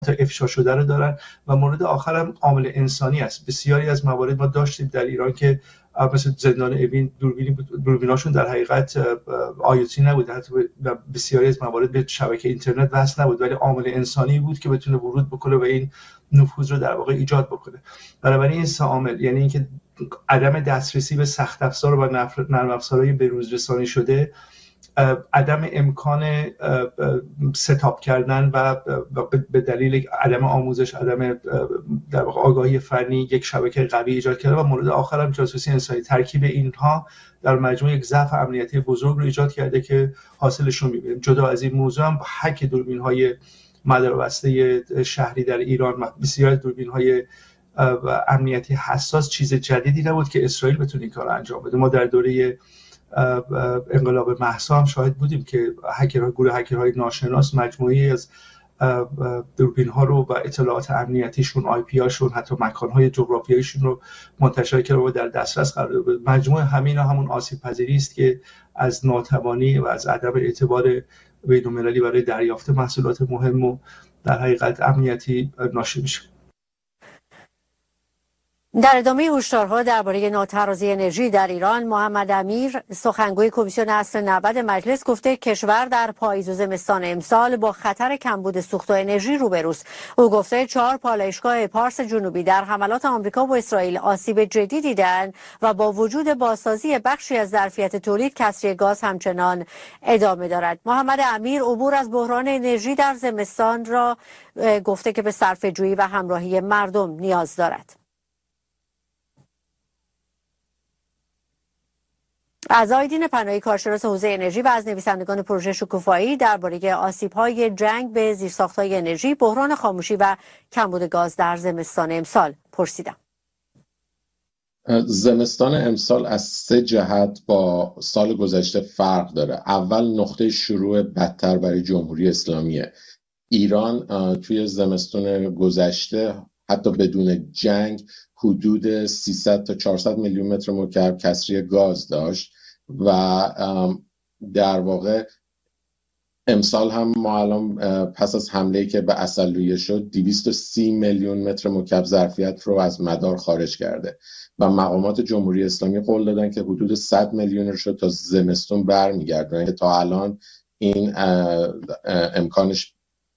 افشا شده رو دارن. و مورد آخر هم عامل انسانی است. بسیاری از موارد ما داشتیم در ایران که مثل زندان اوین دوربیناشون در حقیقت آیوتی نبود، حتی بسیاری از موارد به شبکه اینترنت وصل نبود، ولی عامل انسانی بود که بتونه ورود بکنه و این نفوذ رو در واقع ایجاد بکنه. بنابراین این سه عامل، یعنی اینکه عدم دسترسی به سخت افزار و نرم افزارهای بروز رسانی شده، عدم امکان ستاپ کردن و به دلیل عدم آموزش، عدم در واقع آگاهی فنی یک شبکه قوی ایجاد کردن، و مورد آخر هم جاسوسی انسانی. ترکیب اینها در مجموع یک ضعف امنیتی بزرگ رو ایجاد کرده که حاصلش رو می‌بینیم. جدا از این موضوع هم هک دوربین‌های مداربسته شهری در ایران، بسیاری از دوربین‌های امنیتی حساس چیز جدیدی نبود که اسرائیل بتونه این کار رو انجام بده. ما در دوره انقلاب مهسا هم شاهد بودیم که گروه هکرهای ناشناس مجموعی از دوربین ها رو و اطلاعات امنیتیشون، آی پی هاشون، حتی مکانهای جغرافیاییشون رو منتشر کرده و در دسترس قرار داده. مجموع همون آسیب پذیری است که از ناتوانی و از عدم اعتبار بین‌المللی برای دریافت محصولات مهم و در حقیقت امنیتی ناشی میشه. در ادامه هشدارها درباره ناترازی انرژی در ایران، محمد امیر سخنگوی کمیسیون اصل 90 مجلس گفته کشور در پاییز و زمستان امسال با خطر کمبود سوخت و انرژی روبروست. او گفته 4 پالایشگاه پارس جنوبی در حملات آمریکا و اسرائیل آسیب جدی دیدند و با وجود بازسازی بخشی از ظرفیت تولید، کسری گاز همچنان ادامه دارد. محمد امیر عبور از بحران انرژی در زمستان را گفته که به صرفه‌جویی و همراهی مردم نیاز دارد. از آیدین پناهی، کارشناس حوزه انرژی و از نویسندگان پروژه شکوفایی درباره آسیب‌های جنگ به زیرساخت‌های انرژی، بحران خاموشی و کمبود گاز در زمستان امسال پرسیدم. زمستان امسال از 3 جهت با سال گذشته فرق داره. اول، نقطه شروع بدتر برای جمهوری اسلامیه. ایران توی زمستان گذشته حتی بدون جنگ حدود 300 تا 400 میلیون متر مکعب کسری گاز داشت و در واقع امسال هم ما الان پس از حمله‌ای که به عسلویه شد 230 میلیون متر مکعب ظرفیت رو از مدار خارج کرده و مقامات جمهوری اسلامی قول دادن که حدود 100 میلیون رو تا زمستون برمیگردونن که تا الان این امکانش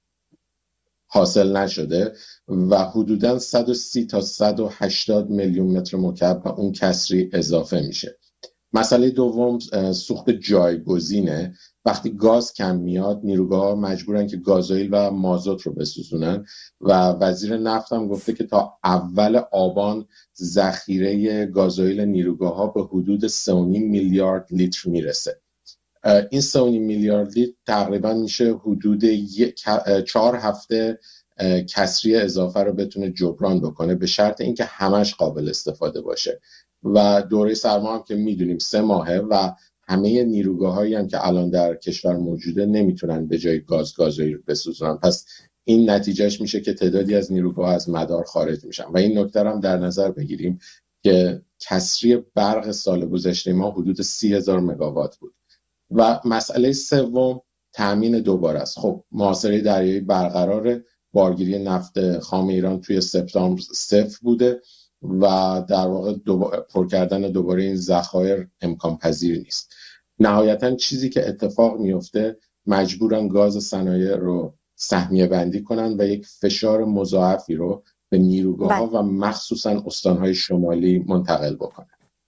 حاصل نشده و حدوداً 130 تا 180 میلیون متر مکعب به اون کسری اضافه میشه. مسئله دوم سوخت جایگزینه. وقتی گاز کم میاد نیروگاه‌ها مجبورن که گازوئیل و مازوت رو بسوزونن و وزیر نفت هم گفته که تا اول آبان ذخیره گازوئیل نیروگاه‌ها به حدود 3.5 میلیارد لیتر میرسه. این 3.5 میلیارد لیتر تقریبا میشه حدود 4 هفته کسری اضافه رو بتونه جبران بکنه، به شرط اینکه همش قابل استفاده باشه. و دوره سرما هم که میدونیم 3 ماهه و همه نیروگاه‌هایی هم که الان در کشور موجوده نمیتونن به جای گازوئیل بسوزونن. پس این نتیجهش میشه که تعدادی از نیروگاه از مدار خارج میشن و این نکته هم در نظر بگیریم که کسری برق سال گذشته ما حدود 30,000 مگاوات بود. و مسئله سوم تامین دوباره است. خب محاصره دریایی برقراره، بارگیری نفت خام ایران توی سپتامبر 0 بوده و در واقع پر کردن دوباره این ذخایر امکان پذیر نیست. نهایتاً چیزی که اتفاق میفته مجبورن گاز صنایع رو سهمیه بندی کنن و یک فشار مضاعفی رو به نیروگاه‌ها و مخصوصاً استان‌های شمالی منتقل بکنن.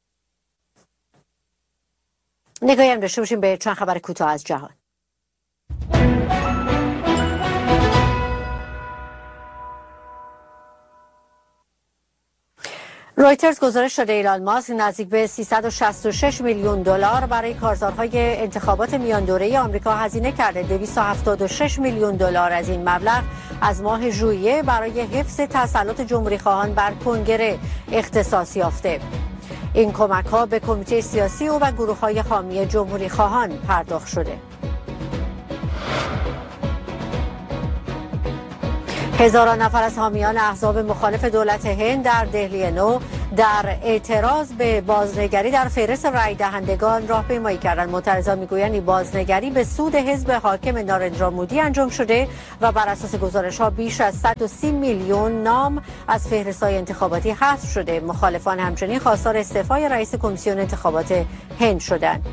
نگاهی هم داشته باشیم به چند خبر کوتاه از جهان. رویترز گزارش داده ایلان ماسک نزدیک به 366 میلیون دلار برای کارزارهای انتخابات میان دوره آمریکا هزینه کرده. 276 میلیون دلار از این مبلغ از ماه ژوئیه برای حفظ تسلط جمهوری خواهان بر کنگره اختصاص یافته. این کمک‌ها به کمیته سیاسی و گروه‌های حامی جمهوری خواهان پرداخت شده. هزاران نفر از حامیان احزاب مخالف دولت هند در دهلی نو در اعتراض به بازنگری در فهرست رای دهندگان راهپیمایی کردند. معترضان میگویند این بازنگری به سود حزب حاکم نارندرا مودی انجام شده و بر اساس گزارش‌ها بیش از 130 میلیون نام از فهرست‌های انتخاباتی حذف شده. مخالفان همچنین خواستار استعفای رئیس کمیسیون انتخابات هند شدند.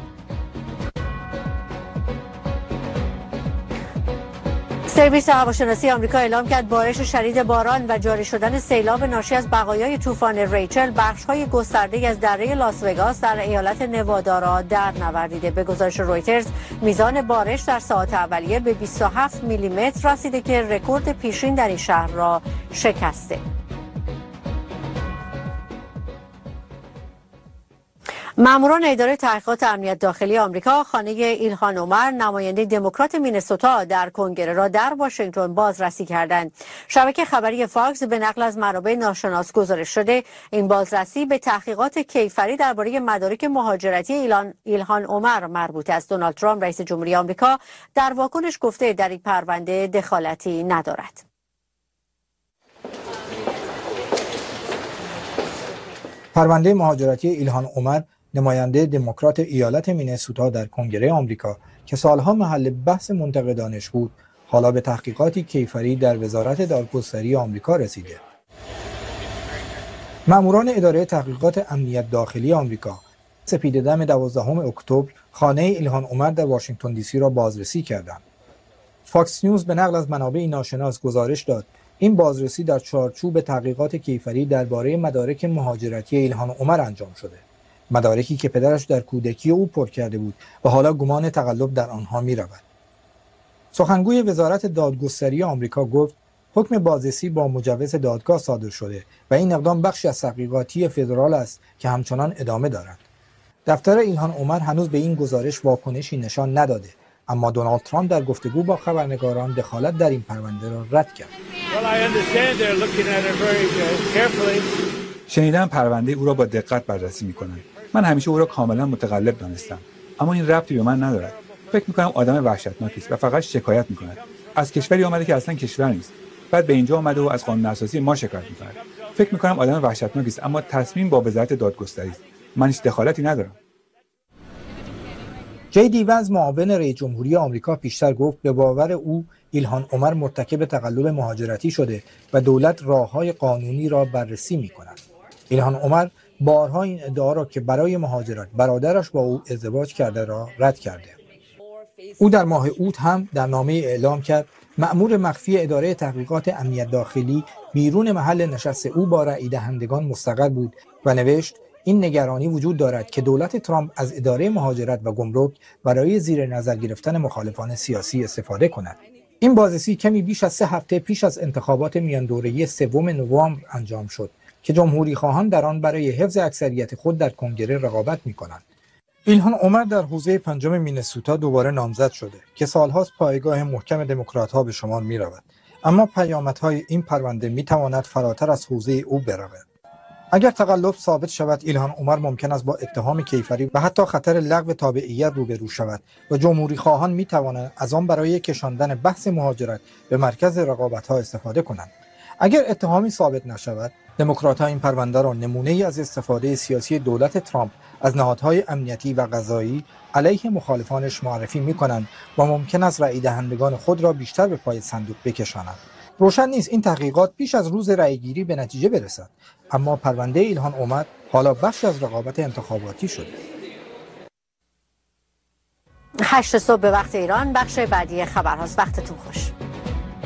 سرویس هواشناسی آمریکا اعلام کرد بارش شدید باران و جاری شدن سیلاب ناشی از بقایای طوفان ریچل بخش‌های گسترده‌ای از دره لاس وگاس در ایالت نوادا را درنوردیده. به گزارش رویترز میزان بارش در ساعات اولیه به 27 میلیمتر رسیده که رکورد پیشین در این شهر را شکسته. ماموران اداره تحقیقات امنیت داخلی آمریکا خانه ایلهان عمر نماینده دموکرات مینسوتا در کنگره را در واشنگتن بازرسی کردند. شبکه خبری فاکس به نقل از منابع ناشناس گزارش شده این بازرسی به تحقیقات کیفری درباره مدارک مهاجرتی ایلهان عمر مربوط است. دونالد ترامپ رئیس جمهوری آمریکا در واکنش گفته در این پرونده دخالتی ندارد. پرونده مهاجرتی ایلهان عمر نماینده دموکرات ایالت مینسوتا در کنگره آمریکا که سالها محل بحث منتقدانش بود، حالا به تحقیقاتی کیفری در وزارت دادگستری آمریکا رسیده. ماموران اداره تحقیقات امنیت داخلی آمریکا سپیده‌دم 12 اکتبر خانه ایلهان عمر در واشنگتن دی سی را بازرسی کردند. فاکس نیوز به نقل از منابع ناشناس گزارش داد این بازرسی در چارچوب تحقیقات کیفری درباره مدارک مهاجرتی ایلهان عمر انجام شده. مدارکی که پدرش در کودکی او پر کرده بود و حالا گمان تقلب در آنها می رود. سخنگوی وزارت دادگستری آمریکا گفت حکم بازرسی با مجوز دادگاه صادر شده و این اقدام بخشی از تحقیقاتی فدرال است که همچنان ادامه دارد. دفتر ایلهان عمر هنوز به این گزارش واکنشی نشان نداده، اما دونالد ترامپ در گفتگو با خبرنگاران دخالت در این پرونده را رد کرد. شنیدم پرونده او را با دقت بررسی می‌کنند. من همیشه او را کاملا متقلب دانستم، اما این ربطی به من ندارد. فکر می‌کنم آدم وحشتناکی است و فقط شکایت می‌کند. از کشوری آمده که اصلا کشور نیست. بعد به اینجا آمده و از قانون اساسی ما شکایت می‌کند. فکر می‌کنم آدم وحشتناکی است، اما تصمیم با وزارت دادگستری است. من هیچ دخالتی ندارم. جی دی ونز معاون رئیس جمهوری آمریکا پیشتر گفت به باور او ایلهان عمر مرتکب تقلب مهاجرتی شده و دولت راه‌های قانونی را بررسی می‌کند. ایلهان عمر بارها این ادعا را که برای مهاجرت برادرش با او ازدواج کرده را رد کرده. او در ماه اوت هم در نامه اعلام کرد مأمور مخفی اداره تحقیقات امنیت داخلی بیرون محل نشست او با رای دهندگان مستقر بود و نوشت این نگرانی وجود دارد که دولت ترامپ از اداره مهاجرت و گمرک برای زیر نظر گرفتن مخالفان سیاسی استفاده کند. این بازرسی کمی بیش از 3 هفته پیش از انتخابات میان دوره‌ای 3 نوامبر انجام شد که جمهوری خواهان در آن برای حفظ اکثریت خود در کنگره رقابت می‌کنند. ایلهان عمر در حوزه 5 مینسوتا دوباره نامزد شده که سالهاست پایگاه محکم دموکرات‌ها به شمار می‌رود، اما پیامدهای این پرونده می‌تواند فراتر از حوزه او برود. اگر تقلب ثابت شود ایلهان عمر ممکن است با اتهام کیفری و حتی خطر لغو تابعیت روبرو شود و جمهوری خواهان می‌توانند از آن برای کشاندن بحث مهاجرت به مرکز رقابت‌ها استفاده کنند. اگر اتهامی ثابت نشود، دموکرات‌ها این پرونده را نمونه‌ای از استفاده سیاسی دولت ترامپ از نهادهای امنیتی و قضایی علیه مخالفانش معرفی می‌کنند و ممکن است رای دهندگان خود را بیشتر به پای صندوق بکشانند. روشن نیست این تحقیقات پیش از روز رأیگیری به نتیجه برسد، اما پرونده ایلهان عمر حالا بخشی از رقابت انتخاباتی شده. 8 صبح به وقت ایران، بخش بعدی خبرهاست. وقتتون خوش.